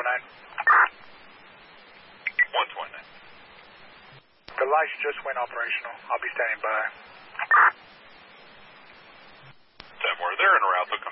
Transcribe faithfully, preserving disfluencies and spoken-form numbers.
twenty-nine. one twenty-nine. The lights just went operational. I'll be standing by. ten more. They're en route. They'll